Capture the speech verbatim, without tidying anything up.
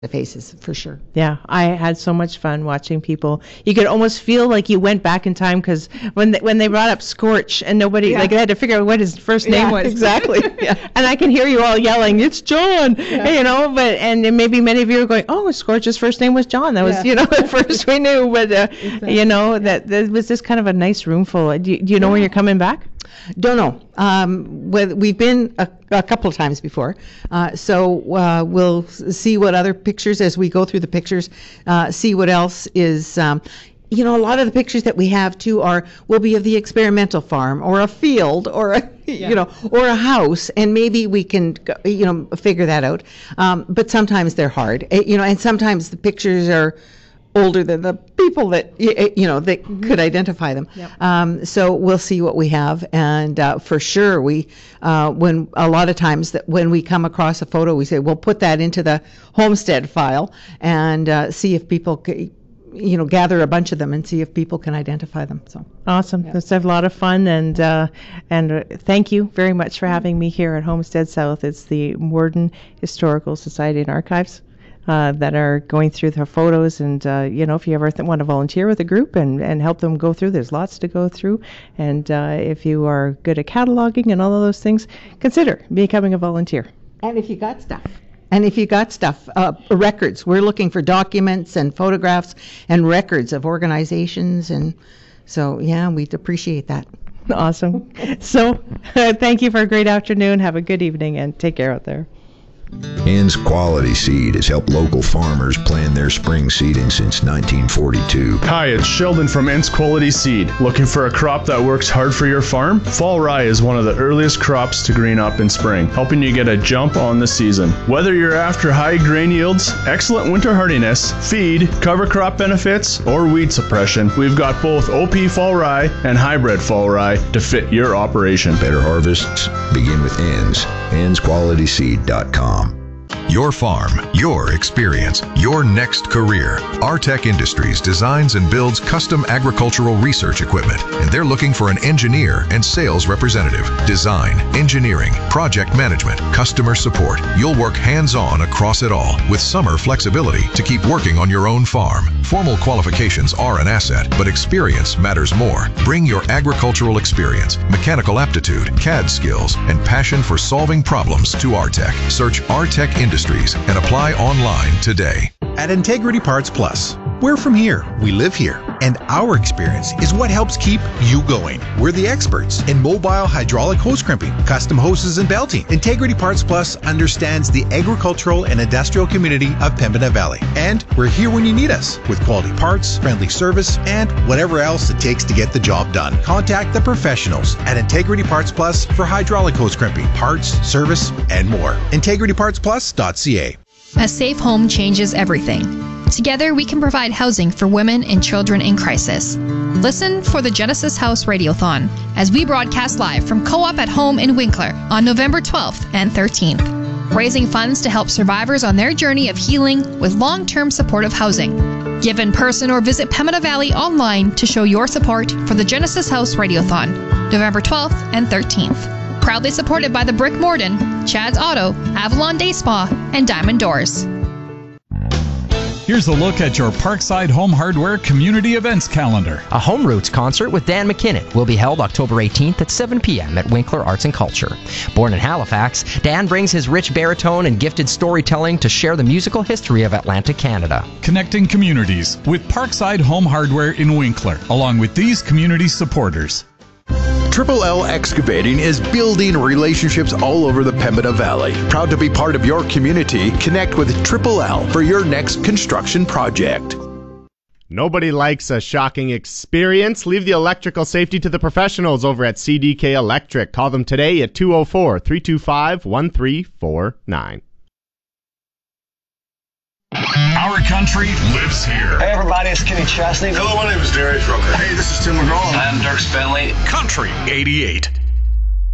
the faces for sure. Yeah, I had so much fun watching people. You could almost feel like you went back in time, because when they, when they brought up Scorch and nobody, yeah. like, they had to figure out what his first name yeah, was. Exactly. Yeah. And I can hear you all yelling, "It's John!" Yeah. You know, but and maybe many of you are going, "Oh, Scorch's first name was John." That was, yeah. you know, at first we knew, but uh, exactly. you know, that there was just kind of a nice room full. Do you, do you know yeah. when you're coming back? Don't know. Um, we've been a, a couple of times before, uh, so uh, we'll see what other pictures as we go through the pictures. Uh, see what else is. Um, you know, a lot of the pictures that we have too are will be of the experimental farm or a field or a, yeah. you know, or a house, and maybe we can you know figure that out. Um, but sometimes they're hard, you know, and sometimes the pictures are older than the people that you know that mm-hmm. could identify them. Yep. Um, so we'll see what we have, and uh, for sure we uh, when a lot of times that when we come across a photo, we say we'll put that into the homestead file and uh, see if people c- you know gather a bunch of them and see if people can identify them. So awesome. Yeah. It's a lot of fun, and uh, and uh, thank you very much for having me here at Homestead South. It's the Morden Historical Society and Archives Uh, that are going through the photos, and uh, you know, if you ever th- want to volunteer with a group and, and help them go through, there's lots to go through. And uh, if you are good at cataloging and all of those things, consider becoming a volunteer. And if you got stuff, and if you got stuff, uh, records, we're looking for documents and photographs and records of organizations, and so yeah, we'd appreciate that. Awesome. So uh, thank you for a great afternoon. Have a good evening, and take care out there. Ann's Quality Seed has helped local farmers plan their spring seeding since nineteen forty-two. Hi, it's Sheldon from Ann's Quality Seed. Looking for a crop that works hard for your farm? Fall rye is one of the earliest crops to green up in spring, helping you get a jump on the season. Whether you're after high grain yields, excellent winter hardiness, feed, cover crop benefits, or weed suppression, we've got both O P fall rye and hybrid fall rye to fit your operation. Better harvests begin with Ann's. Anns Quality Seed dot com. Your farm, your experience, your next career. Artec Industries designs and builds custom agricultural research equipment, and they're looking for an engineer and sales representative. Design, engineering, project management, customer support. You'll work hands-on across it all with summer flexibility to keep working on your own farm. Formal qualifications are an asset, but experience matters more. Bring your agricultural experience, mechanical aptitude, C A D skills, and passion for solving problems to Artec. Search Artec Industries and apply online today. At Integrity Parts Plus, we're from here, we live here, and our experience is what helps keep you going. We're the experts in mobile hydraulic hose crimping, custom hoses and belting. Integrity Parts Plus understands the agricultural and industrial community of Pembina Valley, and we're here when you need us with quality parts, friendly service, and whatever else it takes to get the job done. Contact the professionals at Integrity Parts Plus for hydraulic hose crimping, parts, service, and more. integrity parts plus dot c a. A safe home changes everything. Together, we can provide housing for women and children in crisis. Listen for the Genesis House Radiothon as we broadcast live from Co-op at Home in Winkler on November twelfth and thirteenth, raising funds to help survivors on their journey of healing with long-term supportive housing. Give in person or visit Pembina Valley online to show your support for the Genesis House Radiothon, November twelfth and thirteenth. Proudly supported by the Brick Morden, Chad's Auto, Avalon Day Spa, and Diamond Doors. Here's a look at your Parkside Home Hardware Community Events calendar. A Home Roots concert with Dan McKinnon will be held October eighteenth at seven p.m. at Winkler Arts and Culture. Born in Halifax, Dan brings his rich baritone and gifted storytelling to share the musical history of Atlantic Canada. Connecting communities with Parkside Home Hardware in Winkler, along with these community supporters. Triple L Excavating is building relationships all over the Pembina Valley. Proud to be part of your community. Connect with Triple L for your next construction project. Nobody likes a shocking experience. Leave the electrical safety to the professionals over at C D K Electric. Call them today at two oh four, three two five, one three four nine. Our country lives here. Hey everybody, it's Kenny Chesney. Hello, my name is Darius Rucker. Hey, this is Tim McGraw. I'm Dirk Spenley. Country eighty-eight.